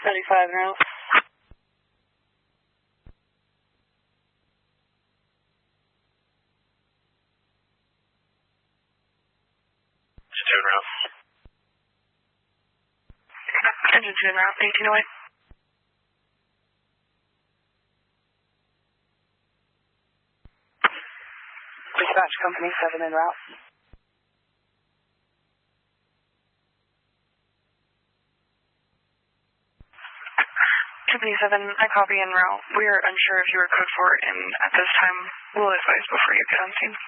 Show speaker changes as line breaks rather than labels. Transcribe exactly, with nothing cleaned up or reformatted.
seventy-five en route.
two en route.
Engine two en route, eighteen away.
Dispatch company seven en route.
Company seven, I copy en route. We are unsure if you were code four, and at this time, we'll advise before you get on scene.